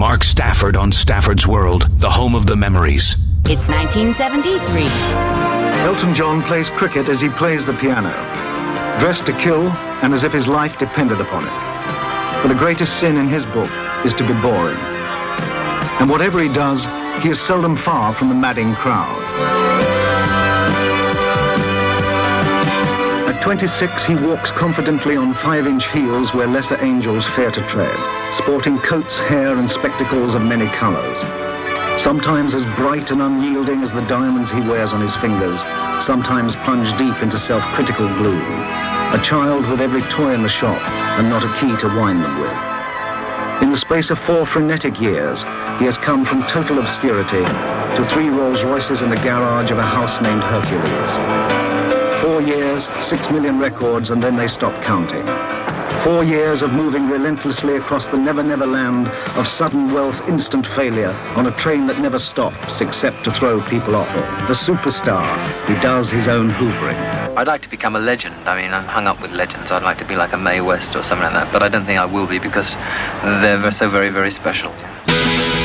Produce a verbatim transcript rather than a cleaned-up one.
Mark Stafford on Stafford's World, the home of the memories. It's nineteen seventy-three. Elton John plays cricket as he plays the piano, dressed to kill and as if his life depended upon it. For the greatest sin in his book is to be boring. And whatever he does, he is seldom far from the madding crowd. At twenty-six, he walks confidently on five-inch heels where lesser angels fear to tread, sporting coats, hair, and spectacles of many colors. Sometimes as bright and unyielding as the diamonds he wears on his fingers, sometimes plunged deep into self-critical gloom. A child with every toy in the shop and not a key to wind them with. In the space of four frenetic years, he has come from total obscurity to three Rolls Royces in the garage of a house named Hercules. Four years, six million records, and then they stop counting. Four years of moving relentlessly across the never-never land of sudden wealth, instant failure, on a train that never stops except to throw people off it. The superstar who does his own hoovering. I'd like to become a legend. I mean, I'm hung up with legends. I'd like to be like a Mae West or something like that, but I don't think I will be because they're so very, very special.